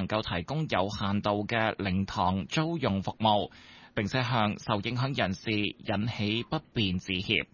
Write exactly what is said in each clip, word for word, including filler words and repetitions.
能夠提供有限度嘅靈堂租用服務，並且向受影響人士引起不便致歉。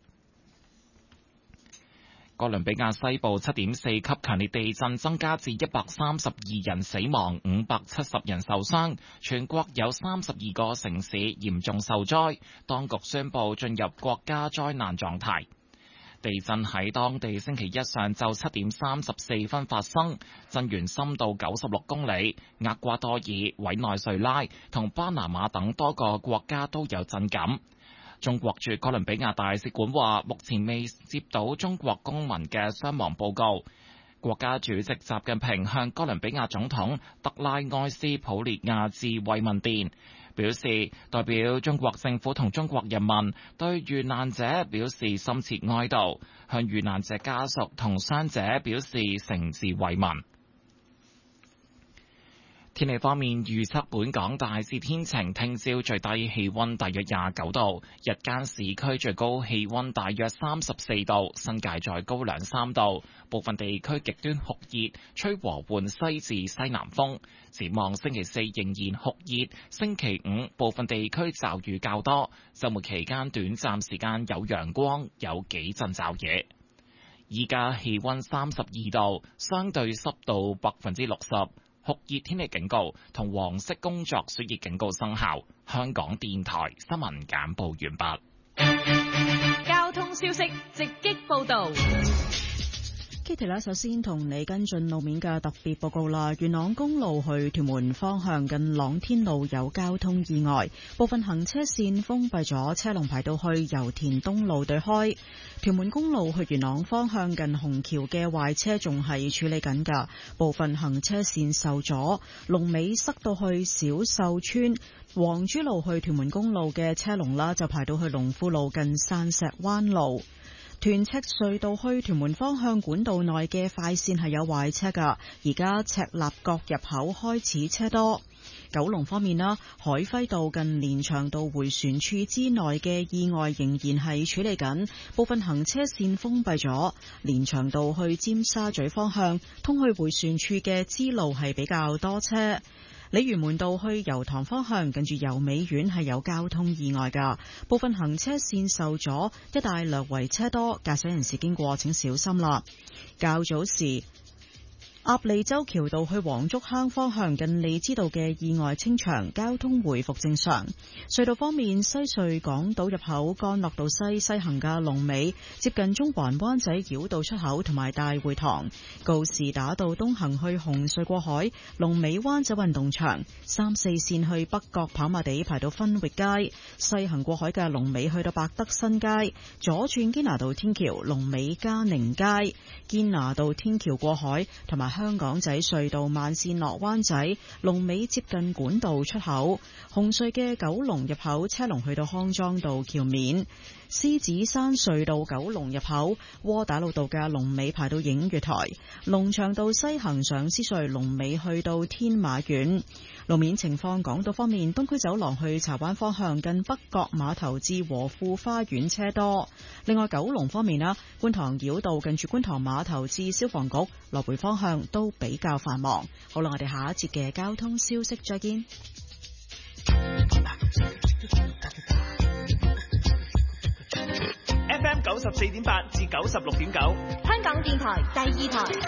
哥倫比亞西部七點四級強烈地震增加至一百三十二人死亡，五百七十人受傷，全國有三十二個城市嚴重受災，當局宣布進入國家災難狀態。地震喺當地星期一上晝七點三十四分發生，震源深度九十六公里。厄瓜多爾、委內瑞拉同巴拿馬等多個國家都有震感。中國駐哥倫比亞大使館話，目前未接到中國公民嘅傷亡報告。國家主席習近平向哥倫比亞總統德拉埃斯普列亞致慰問電，表示代表中國政府同中國人民對遇難者表示深切哀悼，向遇難者家屬同傷者表示誠摯慰問。天氣方面，預測本港大致天晴，聽朝最低氣溫大約廿九度，日間市區最高氣溫大約三十四度，新界再高兩三度，部分地區極端酷熱，吹和緩西至西南風。展望星期四仍然酷熱，星期五部分地區驟雨較多，週末期間短暫時間有陽光，有幾陣驟雨。依家氣溫三十二度，相對濕度百分之六十。酷熱天氣警告同黃色工作暑熱警告生效。香港電台新聞簡報完畢。 交通消息直擊報道。 Kitty 咧，首先同你跟進路面嘅特別報告啦。元朗公路去屯門方向近朗天路有交通意外，部分行車線封閉咗，車龍排到去油田東路對開。屯門公路去元朗方向近紅橋嘅壞車仲係處理緊㗎，部分行車線受阻，龍尾塞到去小秀村。黃珠路去屯門公路嘅車龍啦，就排到去龍富路近山石灣路。屯赤隧道去屯門方向管道內嘅快線係有壞車㗎，而家赤鱲角入口開始車多。九龍方面啦，海輝道近連翔道迴旋處之內嘅意外仍然係處理緊，部分行車線封閉咗。連翔道去尖沙咀方向通去迴旋處嘅支路係比較多車。鯉魚門道去油塘方向近住油美苑係有交通意外㗎，部分行車線受阻，一帶略為車多，駕駛人士經過請小心啦。較早時鴨脷洲橋道去黃竹坑方向近利枝道嘅意外清場，交通回復正常。隧道方面，西隧港島入口干諾道西西行嘅龍尾接近中環灣仔繞道出口同埋大會堂，告士打道東行去紅隧過海，龍尾灣仔運動場，三四線去北角跑馬地排到分域街，西行過海嘅龍尾去到百德新街，左轉堅拿道天橋龍尾嘉寧街，堅拿道天橋過海同埋香港仔隧道慢線落灣仔，龍尾接近管道出口。紅隧嘅九龍入口車龍去到康莊道橋面。獅子山隧道九龍入口窩打老道嘅龍尾排到映月台。龍翔道西行上獅隧龍尾去到天馬苑。路面情況，港島方面，東區走廊去柴灣方向近北角碼頭至和富花園車多。另外九龍方面啦，觀塘繞道近住觀塘碼頭至消防局來回方向都比較繁忙。好啦，我哋下一節嘅交通消息再見。 F M 九十四點八至九十六點九， 香港電台第二台。